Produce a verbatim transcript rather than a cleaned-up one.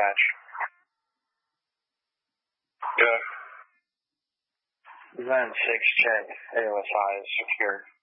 dispatch. Yeah. Event six check. A O S I is secure.